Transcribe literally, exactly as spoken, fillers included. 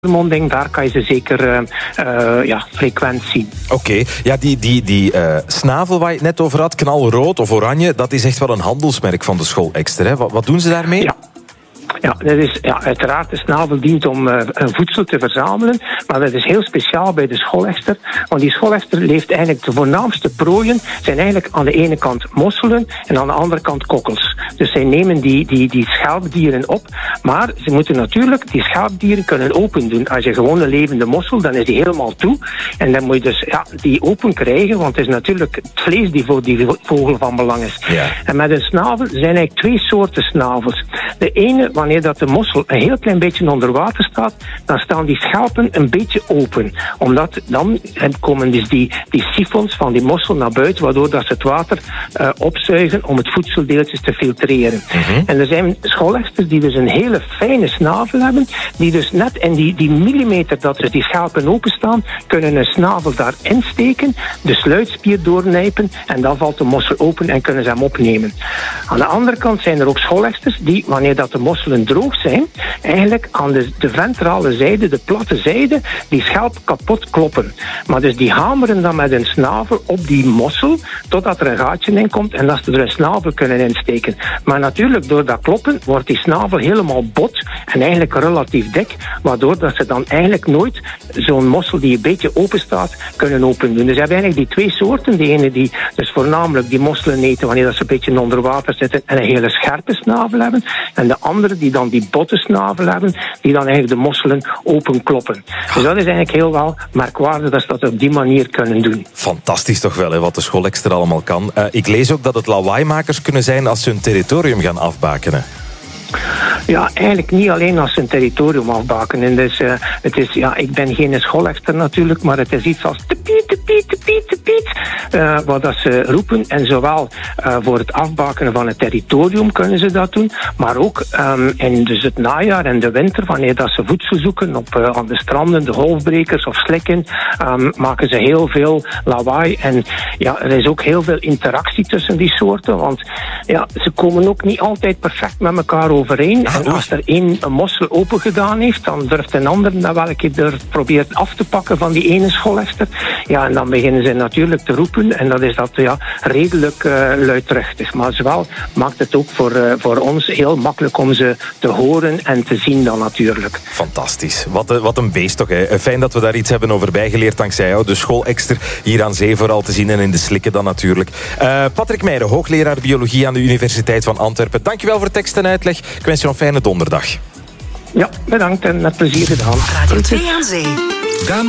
monding, daar kan je ze zeker uh, uh, ja, frequent zien. Oké, okay. ja, die, die, die uh, snavel waar je het net over had, knalrood of oranje, dat is echt wel een handelsmerk van de Scholexter. Hè? Wat, wat doen ze daarmee? Ja. Ja, dat is, ja, uiteraard, de snavel dient om uh, voedsel te verzamelen, maar dat is heel speciaal bij de Scholexter, want die Scholexter leeft eigenlijk, de voornaamste prooien zijn eigenlijk aan de ene kant mosselen en aan de andere kant kokkels. Dus zij nemen die, die, die schelpdieren op, maar ze moeten natuurlijk die schelpdieren kunnen open doen. Als je gewoon een levende mossel, dan is die helemaal toe en dan moet je dus ja, die open krijgen, want het is natuurlijk het vlees die voor die vogel van belang is. Ja. En met een snavel zijn eigenlijk twee soorten snavels. De ene, wanneer dat de mossel een heel klein beetje onder water staat, dan staan die schelpen een beetje open. Omdat dan komen dus die, die sifons van die mossel naar buiten, waardoor dat ze het water uh, opzuigen om het voedseldeeltjes te filtreren. Mm-hmm. En er zijn Scholexters die dus een hele fijne snavel hebben, die dus net in die, die millimeter dat dus die schelpen openstaan, kunnen een snavel daarin steken, de sluitspier doornijpen en dan valt de mossel open en kunnen ze hem opnemen. Aan de andere kant zijn er ook Scholexters die, wanneer dat de mosselen droog zijn, eigenlijk aan de, de ventrale zijde, de platte zijde, die schelp kapot kloppen. Maar dus die hameren dan met een snavel op die mossel, totdat er een gaatje in komt en dat ze er een snavel kunnen insteken. Maar natuurlijk, door dat kloppen, wordt die snavel helemaal bot en eigenlijk relatief dik, waardoor dat ze dan eigenlijk nooit zo'n mossel die een beetje open staat, kunnen open doen. Dus je hebt eigenlijk die twee soorten. De ene die dus voornamelijk die mosselen eten wanneer dat ze een beetje onder water zitten en een hele scherpe snavel hebben. En de andere die dan die botte snavel hebben, die dan eigenlijk de mosselen openkloppen. Dus dat is eigenlijk heel wel merkwaardig dat ze dat op die manier kunnen doen. Fantastisch toch wel, hè, wat de Scholexter allemaal kan. Uh, ik lees ook dat het lawaaimakers kunnen zijn als ze hun territorium gaan afbakenen. Ja, eigenlijk niet alleen als ze een territorium afbakenen. Dus, uh, het is, ja, ik ben geen Scholexter natuurlijk, maar het is iets als tepiet, tepiet, tepiet, tepiet, uh, wat dat ze roepen. En zowel uh, voor het afbakenen van het territorium kunnen ze dat doen, maar ook um, in dus het najaar en de winter, wanneer dat ze voedsel zoeken op, uh, aan de stranden, de golfbrekers of slikken, um, maken ze heel veel lawaai. En ja, er is ook heel veel interactie tussen die soorten, want ja, ze komen ook niet altijd perfect met elkaar overeen. En als er één een mossel open gedaan heeft, dan durft een ander dat wel een keer durft, probeert af te pakken van die ene Scholexter. Ja, en dan beginnen ze natuurlijk te roepen en dat is dat ja, redelijk uh, luidruchtig. Maar zowel maakt het ook voor, uh, voor ons heel makkelijk om ze te horen en te zien dan natuurlijk. Fantastisch. Wat, een, wat een beest toch, hè. Fijn dat we daar iets hebben over bijgeleerd dankzij jou. De Scholexter hier aan zee vooral te zien en in de slikken dan natuurlijk. Uh, Patrick Meijeren, hoogleraar biologie aan de Universiteit van Antwerpen. Dankjewel voor tekst en uitleg. Ik wens je een fijne donderdag. Ja, bedankt en met plezier gedaan. Radio twee aan Zee.